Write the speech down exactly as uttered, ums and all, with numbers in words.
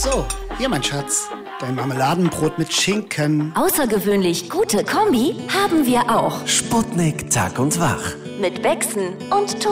So, hier mein Schatz. Dein Marmeladenbrot mit Schinken. Außergewöhnlich gute Kombi haben wir auch. Sputnik Tag und Wach. Mit Bexen und